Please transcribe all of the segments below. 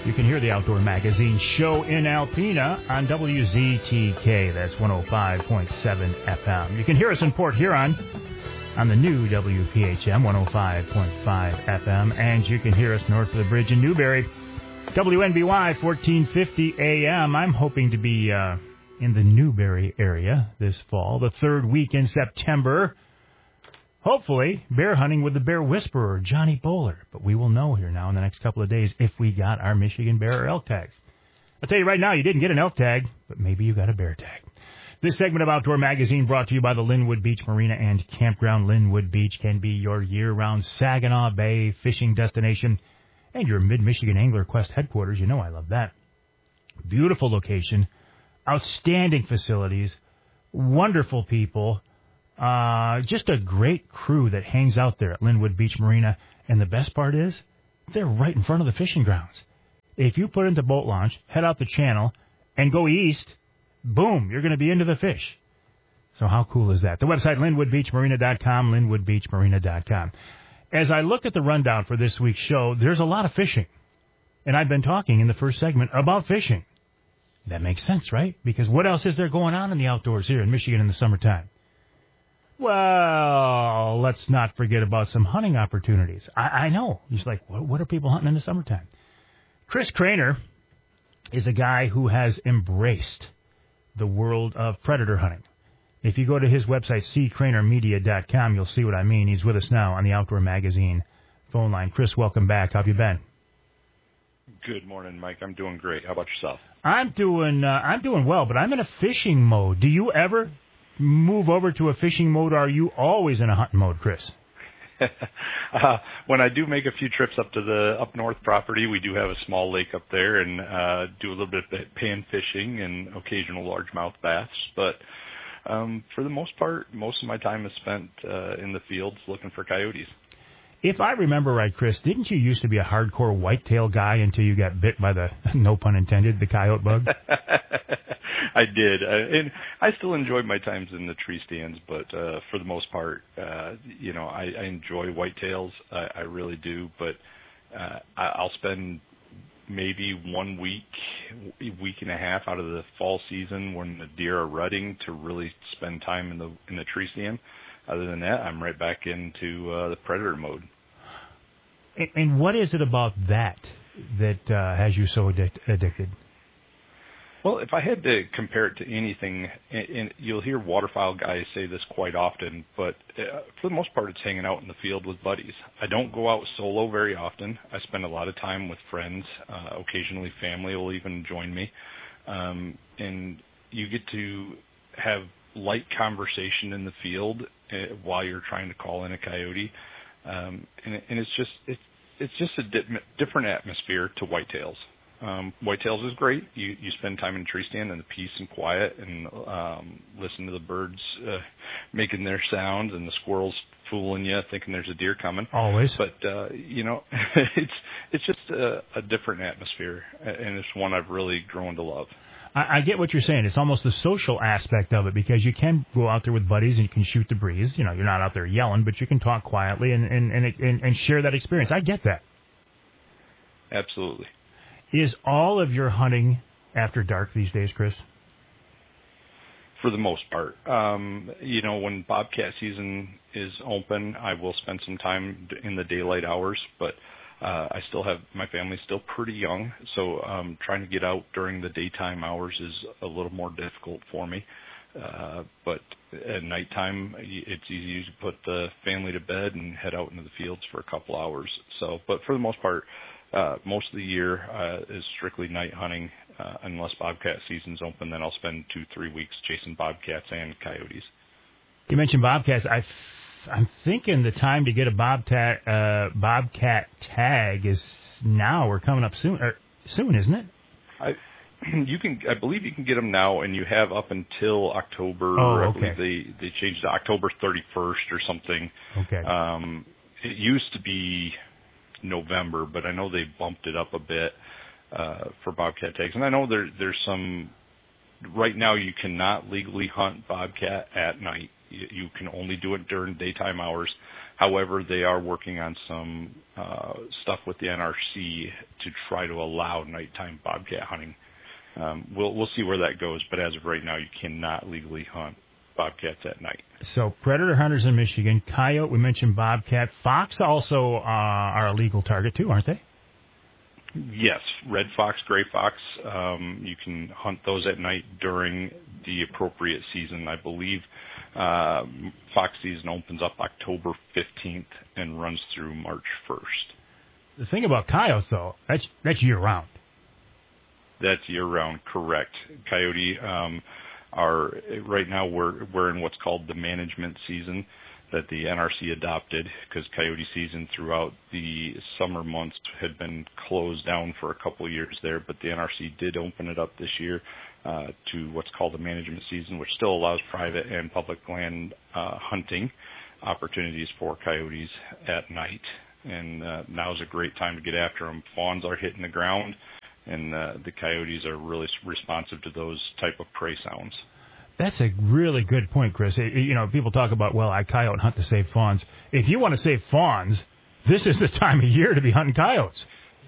You can hear the Outdoor Magazine show in Alpena on WZTK. That's 105.7 FM. You can hear us in Port Huron on the new WPHM 105.5 FM. And you can hear us north of the bridge in Newberry, WNBY 1450 AM. I'm hoping to be in the Newberry area this fall, the third week in September. Hopefully, bear hunting with the bear whisperer, Johnny Bowler. But we will know here now in the next couple of days if we got our Michigan bear or elk tags. I'll tell you right now, you didn't get an elk tag, but maybe you got a bear tag. This segment of Outdoor Magazine brought to you by the Linwood Beach Marina and Campground. Linwood Beach can be your year-round Saginaw Bay fishing destination and your Mid-Michigan Angler Quest headquarters. You know I love that. Beautiful location, outstanding facilities, wonderful people. Just a great crew that hangs out there at Linwood Beach Marina. And the best part is, they're right in front of the fishing grounds. If you put into boat launch, head out the channel, and go east, boom, you're going to be into the fish. So how cool is that? The website, LinwoodBeachMarina.com, LinwoodBeachMarina.com. As I look at the rundown for this week's show, there's a lot of fishing. And I've been talking in the first segment about fishing. That makes sense, right? Because what else is there going on in the outdoors here in Michigan in the summertime? Well, let's not forget about some hunting opportunities. I know. He's like, what are people hunting in the summertime? Chris Craner is a guy who has embraced the world of predator hunting. If you go to his website, ccranermedia.com, you'll see what I mean. He's with us now on the Outdoor Magazine phone line. Chris, welcome back. How have you been? Good morning, Mike. I'm doing great. How about yourself? I'm doing well, but I'm in a fishing mode. Do you ever move over to a fishing mode, or are you always in a hunting mode, Chris? When I do make a few trips up to the up north property, we do have a small lake up there and do a little bit of pan fishing and occasional largemouth bass. But for the most part, most of my time is spent in the fields looking for coyotes. If I remember right, Chris, didn't you used to be a hardcore whitetail guy until you got bit by the, no pun intended, the coyote bug? I did. And I still enjoy my times in the tree stands, but for the most part, I enjoy whitetails. I really do. But I'll spend maybe 1 week and a half out of the fall season when the deer are rutting to really spend time in the tree stand. Other than that, I'm right back into the predator mode. And what is it about that has you so addicted? Well, if I had to compare it to anything, and you'll hear waterfowl guys say this quite often, but for the most part, it's hanging out in the field with buddies. I don't go out solo very often. I spend a lot of time with friends. Occasionally, family will even join me. And you get to have light conversation in the field while you're trying to call in a coyote, and it's just a different atmosphere to whitetails. Whitetails is great. You spend time in a tree stand in the peace and quiet and listen to the birds making their sounds and the squirrels fooling you, thinking there's a deer coming. Always. But it's just a different atmosphere, and it's one I've really grown to love. I get what you're saying. It's almost the social aspect of it, because you can go out there with buddies and you can shoot the breeze. You know, you're not out there yelling, but you can talk quietly and share that experience. I get that. Absolutely. Is all of your hunting after dark these days, Chris? For the most part. When bobcat season is open, I will spend some time in the daylight hours, but I still have, my family's still pretty young, so trying to get out during the daytime hours is a little more difficult for me. But at nighttime, it's easy to put the family to bed and head out into the fields for a couple hours. So, but for the most part, most of the year is strictly night hunting. Unless bobcat season's open, then I'll spend 2-3 weeks chasing bobcats and coyotes. You mentioned bobcats. I'm thinking the time to get a bobcat tag is now or coming up soon. Soon, isn't it? I believe you can get them now, and you have up until October. Oh, okay. I believe they changed to October 31st or something. Okay. It used to be November, but I know they bumped it up a bit for bobcat tags. And I know there's some. Right now, you cannot legally hunt bobcat at night. You can only do it during daytime hours. However, they are working on some stuff with the NRC to try to allow nighttime bobcat hunting. We'll see where that goes, but as of right now, you cannot legally hunt bobcats at night. So predator hunters in Michigan, coyote, we mentioned bobcat. Fox also are a legal target too, aren't they? Yes, red fox, gray fox, you can hunt those at night during the appropriate season. I believe fox season opens up October 15th and runs through March 1st. The thing about coyotes, though, that's year-round. That's year-round, correct. Coyote are right now we're in what's called the management season that the NRC adopted, because coyote season throughout the summer months had been closed down for a couple of years there, but the NRC did open it up this year to what's called the management season, which still allows private and public land hunting opportunities for coyotes at night. And now's a great time to get after them. Fawns are hitting the ground, and the coyotes are really responsive to those type of prey sounds. That's a really good point, Chris. You know, people talk about, well, I coyote hunt to save fawns. If you want to save fawns, this is the time of year to be hunting coyotes.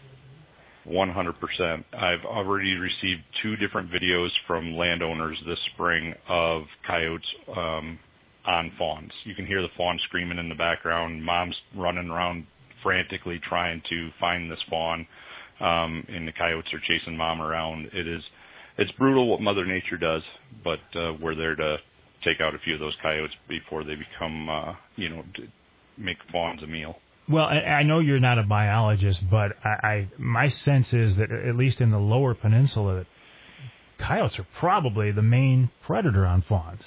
100%. I've already received 2 different videos from landowners this spring of coyotes on fawns. You can hear the fawn screaming in the background. Mom's running around frantically trying to find this fawn, and the coyotes are chasing mom around. It's brutal what Mother Nature does, but we're there to take out a few of those coyotes before they become, make fawns a meal. Well, I know you're not a biologist, but my sense is that at least in the lower peninsula, coyotes are probably the main predator on fawns.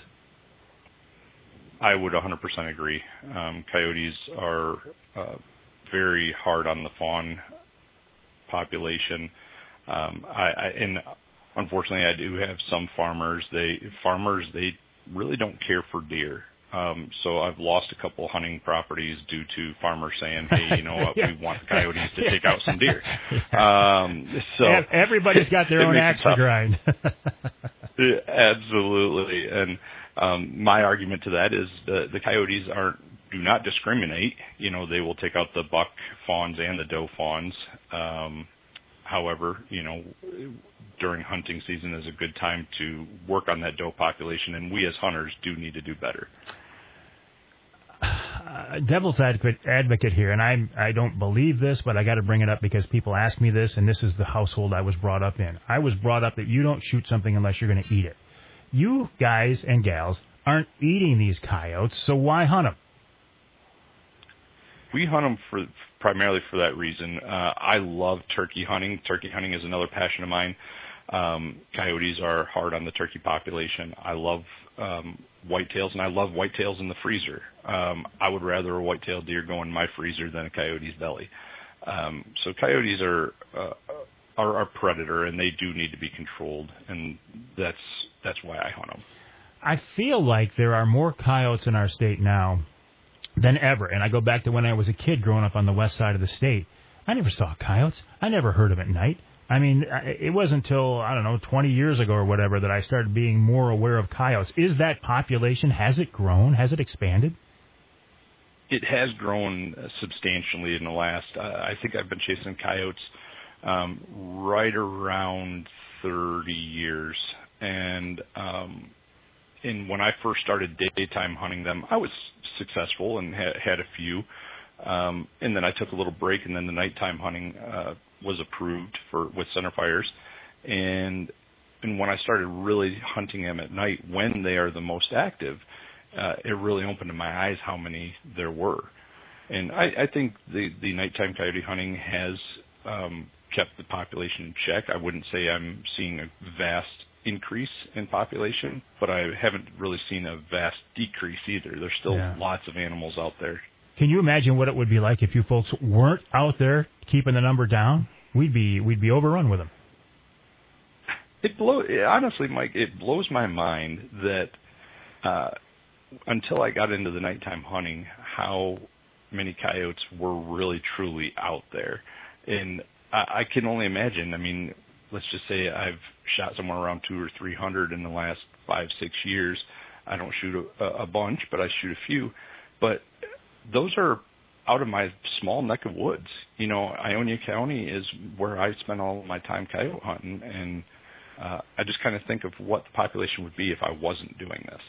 I would 100% agree. Coyotes are very hard on the fawn population. And unfortunately, I do have some farmers. They really don't care for deer. So I've lost a couple hunting properties due to farmers saying, hey, you know what, we want the coyotes to take out some deer. So everybody's got their own axe to grind. Absolutely. And my argument to that is the coyotes do not discriminate. You know, they will take out the buck fawns and the doe fawns. However, you know, during hunting season is a good time to work on that doe population, and we as hunters do need to do better. Devil's advocate here, and I don't believe this, but I got to bring it up because people ask me this, and this is the household I was brought up in. I was brought up that you don't shoot something unless you're going to eat it. You guys and gals aren't eating these coyotes, so why hunt them? We hunt them primarily for that reason. I love turkey hunting. Turkey hunting is another passion of mine. Coyotes are hard on the turkey population. I love whitetails, and I love whitetails in the freezer. I would rather a whitetail deer go in my freezer than a coyote's belly. So coyotes are a predator, and they do need to be controlled, and that's why I hunt them. I feel like there are more coyotes in our state now than ever, and I go back to when I was a kid growing up on the west side of the state. I never saw coyotes. I never heard them at night. I mean, it wasn't until, 20 years ago or whatever that I started being more aware of coyotes. Is that population, has it grown? Has it expanded? It has grown substantially in the last, I think I've been chasing coyotes right around 30 years. And when I first started daytime hunting them, I was successful and had a few. And then I took a little break, and then the nighttime hunting was approved with centerfires. And when I started really hunting them at night when they are the most active, it really opened my eyes how many there were. And I think the nighttime coyote hunting has kept the population in check. I wouldn't say I'm seeing a vast increase in population, but I haven't really seen a vast decrease either. There's still lots of animals out there. Can you imagine what it would be like if you folks weren't out there keeping the number down? We'd be overrun with them. Honestly, Mike, it blows my mind that until I got into the nighttime hunting, how many coyotes were really truly out there. And I can only imagine. I mean, let's just say I've shot somewhere around 200 or 300 in the last 5-6 years. I don't shoot a bunch, but I shoot a few. But those are out of my small neck of woods. Ionia County is where I spend all of my time coyote hunting, and I just kind of think of what the population would be if I wasn't doing this.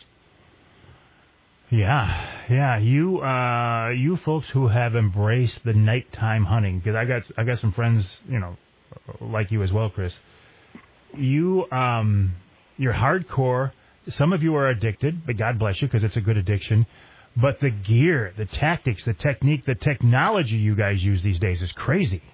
Yeah. You folks who have embraced the nighttime hunting, because I got some friends, like you as well, Chris. You're hardcore. Some of you are addicted, but God bless you, because it's a good addiction. But the gear, the tactics, the technique, the technology you guys use these days is crazy.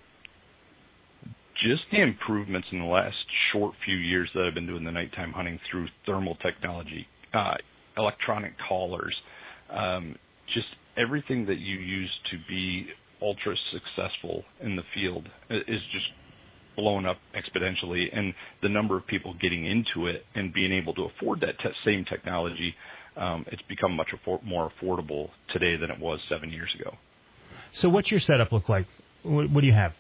Just the improvements in the last short few years that I've been doing the nighttime hunting through thermal technology, electronic collars, just everything that you use to be ultra successful in the field is just blown up exponentially. And the number of people getting into it and being able to afford that same technology, it's become much more affordable today than it was 7 years ago. So what's your setup look like? What do you have?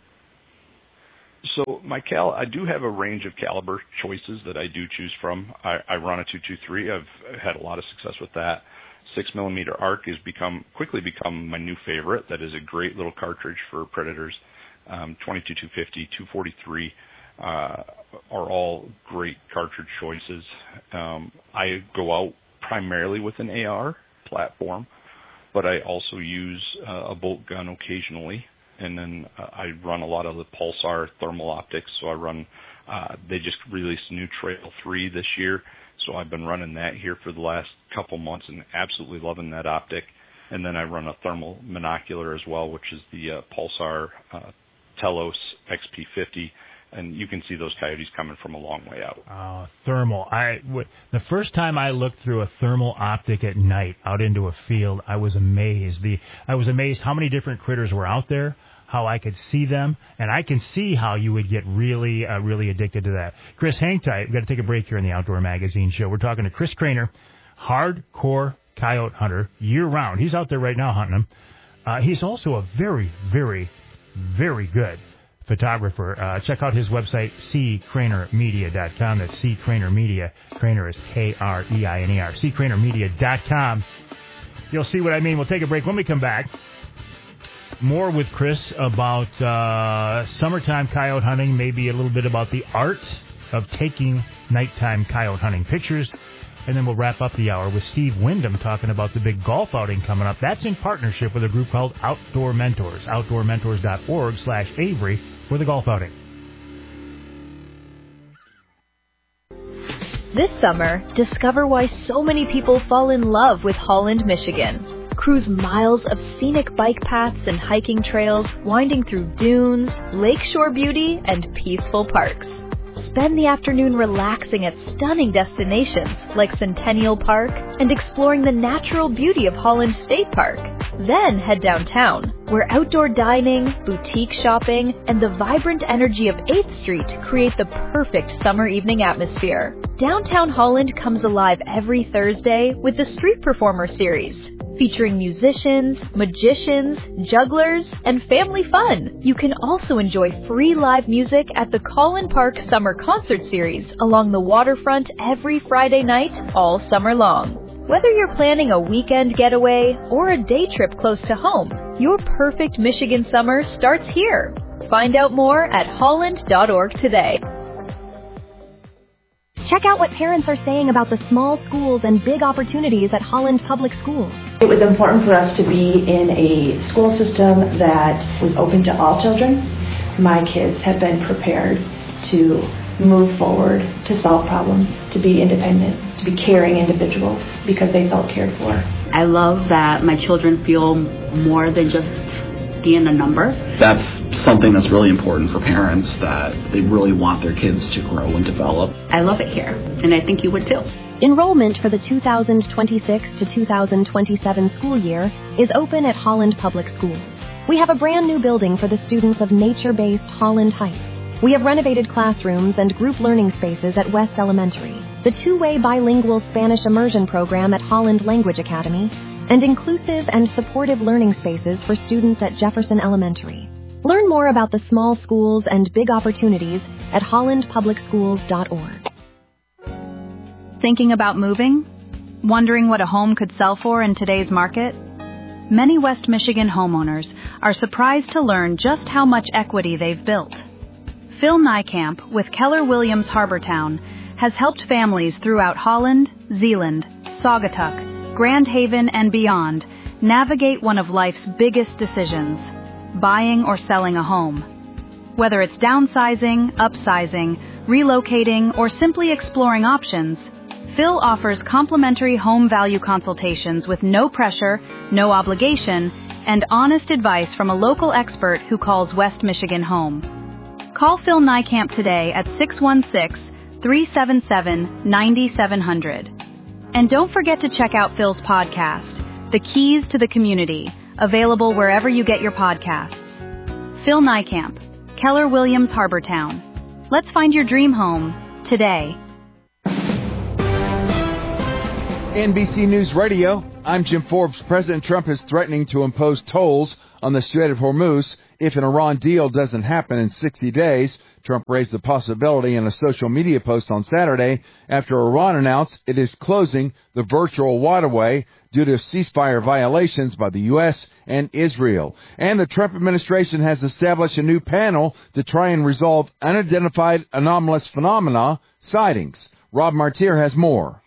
So I do have a range of caliber choices that I do choose from. I run a .223. I've had a lot of success with that. 6mm ARC has quickly become my new favorite. That is a great little cartridge for predators. 22 250, 243 are all great cartridge choices. I go out primarily with an AR platform, but I also use a bolt gun occasionally. And then I run a lot of the Pulsar thermal optics. So they just released new Trail 3 this year. So I've been running that here for the last couple months and absolutely loving that optic. And then I run a thermal monocular as well, which is the Pulsar Telos XP50. And you can see those coyotes coming from a long way out. Oh, thermal. The first time I looked through a thermal optic at night out into a field, I was amazed. I was amazed how many different critters were out there, how I could see them, and I can see how you would get really, really addicted to that. Chris, hang tight. We've got to take a break here in the Outdoor Magazine Show. We're talking to Chris Craner, hardcore coyote hunter, year-round. He's out there right now hunting them. He's also a very, very, very good photographer. Check out his website, ccrainermedia.com. That's ccrainermedia. Crainer is K-R-E-I-N-E-R. ccrainermedia.com. You'll see what I mean. We'll take a break. When we come back, more with Chris about summertime coyote hunting, maybe a little bit about the art of taking nighttime coyote hunting pictures. And then we'll wrap up the hour with Steve Wyndham talking about the big golf outing coming up. That's in partnership with a group called Outdoor Mentors, outdoormentors.org/Avery for the golf outing. This summer, discover why so many people fall in love with Holland, Michigan. Cruise miles of scenic bike paths and hiking trails, winding through dunes, lakeshore beauty, and peaceful parks. Spend the afternoon relaxing at stunning destinations like Centennial Park and exploring the natural beauty of Holland State Park. Then head downtown, where outdoor dining, boutique shopping, and the vibrant energy of 8th Street create the perfect summer evening atmosphere. Downtown Holland comes alive every Thursday with the Street Performer Series, featuring musicians, magicians, jugglers, and family fun. You can also enjoy free live music at the Collin Park Summer Concert Series along the waterfront every Friday night all summer long. Whether you're planning a weekend getaway or a day trip close to home, your perfect Michigan summer starts here. Find out more at holland.org today. Check out what parents are saying about the small schools and big opportunities at Holland Public Schools. It was important for us to be in a school system that was open to all children. My kids have been prepared to move forward, to solve problems, to be independent, to be caring individuals because they felt cared for. I love that my children feel more than just being a number. That's something that's really important for parents, that they really want their kids to grow and develop. I love it here, and I think you would too. Enrollment for the 2026 to 2027 school year is open at Holland Public Schools. We have a brand new building for the students of nature-based Holland Heights. We have renovated classrooms and group learning spaces at West Elementary, the two-way bilingual Spanish immersion program at Holland Language Academy, and inclusive and supportive learning spaces for students at Jefferson Elementary. Learn more about the small schools and big opportunities at hollandpublicschools.org. Thinking about moving? Wondering what a home could sell for in today's market? many West Michigan homeowners are surprised to learn just how much equity they've built. Phil Nijkamp with Keller Williams Harbortown has helped families throughout Holland, Zeeland, Saugatuck, Grand Haven, and beyond navigate one of life's biggest decisions, buying or selling a home. Whether it's downsizing, upsizing, relocating, or simply exploring options, Phil offers complimentary home value consultations with no pressure, no obligation, and honest advice from a local expert who calls West Michigan home. Call Phil Nijkamp today at 616-377-9700. And don't forget to check out Phil's podcast, The Keys to the Community, available wherever you get your podcasts. Phil Nijkamp, Keller Williams Harbortown. Let's find your dream home today. NBC News Radio, I'm Jim Forbes. President Trump is threatening to impose tolls on the Strait of Hormuz if an Iran deal doesn't happen in 60 days. Trump raised the possibility in a social media post on Saturday after Iran announced it is closing the virtual waterway due to ceasefire violations by the U.S. and Israel. And the Trump administration has established a new panel to try and resolve unidentified anomalous phenomena sightings. Rob Martier has more.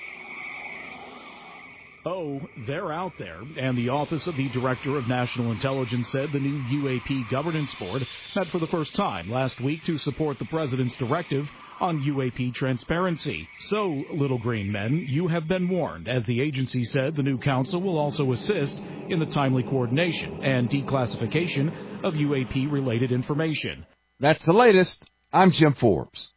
Oh, they're out there, and the Office of the Director of National Intelligence said the new UAP Governance Board met for the first time last week to support the President's directive on UAP transparency. So, little green men, you have been warned, as the agency said the new council will also assist in the timely coordination and declassification of UAP-related information. That's the latest. I'm Jim Forbes.